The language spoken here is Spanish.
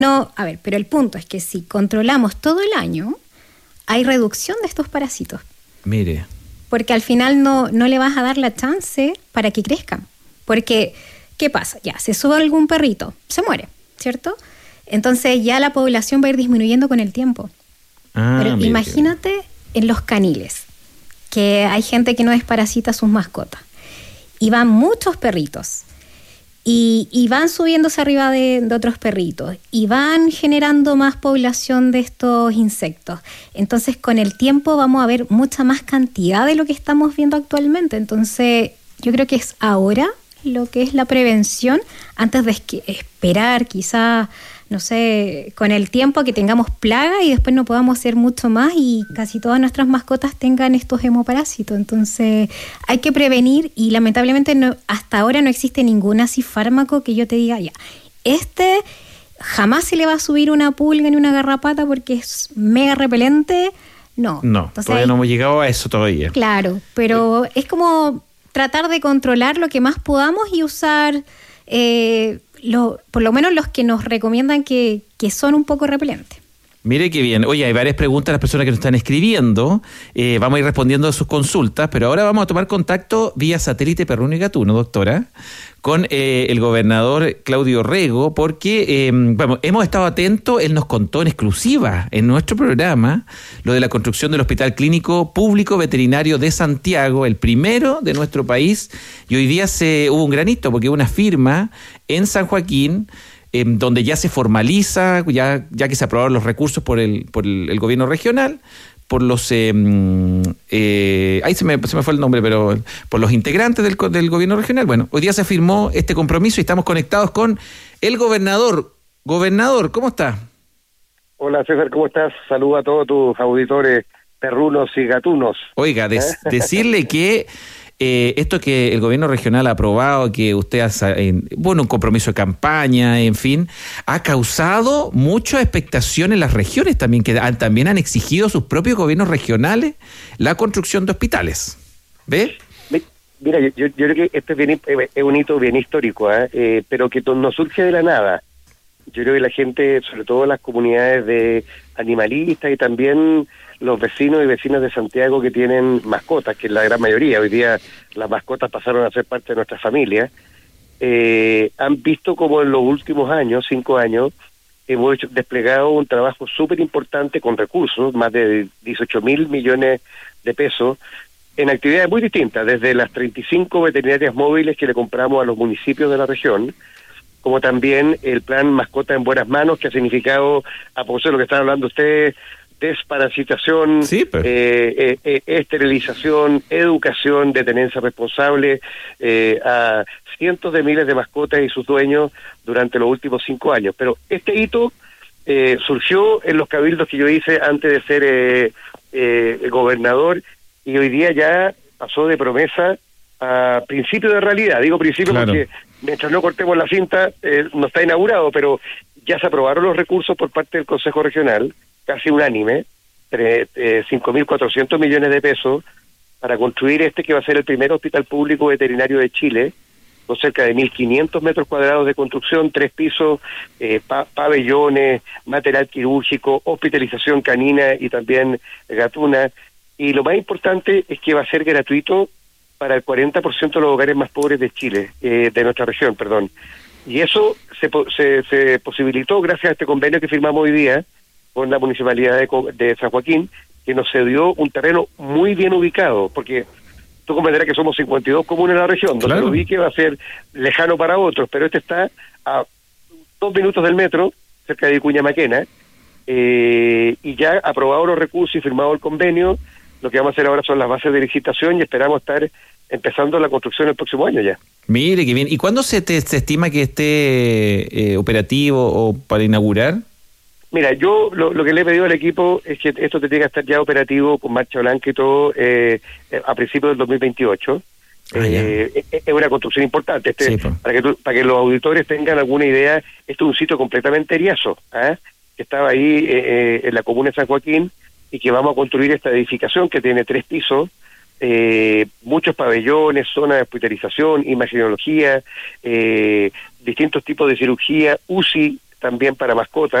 No, a ver, pero el punto es que si controlamos todo el año, hay reducción de estos parásitos. Mire. Porque al final no le vas a dar la chance para que crezcan. Porque, ¿qué pasa? Ya, se sube algún perrito, se muere, ¿cierto? Entonces ya la población va a ir disminuyendo con el tiempo. Pero imagínate en los caniles, que hay gente que no desparasita a sus mascotas. Y van muchos perritos. Y van subiéndose arriba de otros perritos. Y van generando más población de estos insectos. Entonces, con el tiempo vamos a ver mucha más cantidad de lo que estamos viendo actualmente. Entonces, yo creo que es ahora lo que es la prevención, antes de esperar quizás, no sé, con el tiempo que tengamos plaga y después no podamos hacer mucho más y casi todas nuestras mascotas tengan estos hemoparásitos. Entonces hay que prevenir y lamentablemente hasta ahora no existe ningún así fármaco que yo te diga, ya, jamás se le va a subir una pulga ni una garrapata porque es mega repelente. No. Entonces, todavía no hemos llegado a eso todavía. Claro, pero es como tratar de controlar lo que más podamos y usar por lo menos los que nos recomiendan que son un poco repelentes. Mire qué bien. Oye, hay varias preguntas de las personas que nos están escribiendo. Vamos a ir respondiendo a sus consultas, pero ahora vamos a tomar contacto vía satélite Perruno y Gatuno, doctora, con el gobernador Claudio Rego, porque hemos estado atentos. Él nos contó en exclusiva en nuestro programa lo de la construcción del Hospital Clínico Público Veterinario de Santiago, el primero de nuestro país, y hoy día hubo un gran hito porque hubo una firma en San Joaquín donde ya se formaliza, ya que se aprobaron los recursos por el gobierno regional, por los ahí se me fue el nombre, pero por los integrantes del gobierno regional. Bueno, hoy día se firmó este compromiso y estamos conectados con el gobernador. Gobernador, ¿cómo está? Hola César, ¿cómo estás? Saludos a todos tus auditores perrunos y gatunos. Oiga, decirle que esto que el gobierno regional ha aprobado, que usted un compromiso de campaña, en fin, ha causado mucha expectación en las regiones también, que también han exigido sus propios gobiernos regionales la construcción de hospitales. ¿Ve? Mira, yo creo que este es un hito bien histórico, pero que no surge de la nada. Yo creo que la gente, sobre todo las comunidades de animalistas y también los vecinos y vecinas de Santiago que tienen mascotas, que es la gran mayoría, hoy día las mascotas pasaron a ser parte de nuestra familia, han visto como en los últimos años, 5 años, hemos desplegado un trabajo súper importante con recursos, más de 18.000 millones de pesos, en actividades muy distintas, desde las 35 veterinarias móviles que le compramos a los municipios de la región, como también el plan Mascota en Buenas Manos, que ha significado, a propósito de lo que están hablando ustedes, desparasitación, sí, esterilización, educación de tenencia responsable a cientos de miles de mascotas y sus dueños durante los últimos 5 años. Pero este hito surgió en los cabildos que yo hice antes de ser gobernador y hoy día ya pasó de promesa a principio de realidad. Digo principio porque mientras no cortemos la cinta no está inaugurado, pero ya se aprobaron los recursos por parte del Consejo Regional, casi unánime, 5.400 millones de pesos para construir que va a ser el primer hospital público veterinario de Chile, con cerca de 1.500 metros cuadrados de construcción, 3 pisos, pabellones, material quirúrgico, hospitalización canina y también gatuna. Y lo más importante es que va a ser gratuito para el 40% de los hogares más pobres de Chile, de nuestra región, perdón. Y eso se posibilitó gracias a este convenio que firmamos hoy día con la Municipalidad de San Joaquín, que nos cedió un terreno muy bien ubicado, porque tú comprenderás que somos 52 comunes en la región, donde lo ubique va a ser lejano para otros, pero este está a 2 minutos del metro, cerca de Vicuña Maquena, y ya aprobado los recursos y firmado el convenio. Lo que vamos a hacer ahora son las bases de licitación y esperamos estar empezando la construcción el próximo año ya. Mire, qué bien. ¿Y cuándo se estima que esté operativo o para inaugurar? Mira, yo lo que le he pedido al equipo es que esto tiene que estar ya operativo con marcha blanca y todo a principios del 2028. Es una construcción importante. Sí, para que los auditores tengan alguna idea, esto es un sitio completamente eriazo, que estaba ahí en la comuna de San Joaquín, y que vamos a construir esta edificación que tiene 3 pisos, muchos pabellones, zona de hospitalización, imagenología, distintos tipos de cirugía, UCI, también para mascotas.